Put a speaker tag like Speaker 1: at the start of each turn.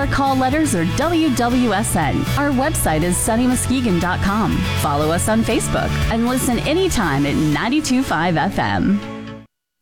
Speaker 1: our call letters or WWSN. Our website is sunnymuskegon.com. Follow us on Facebook and listen anytime at 92.5 FM.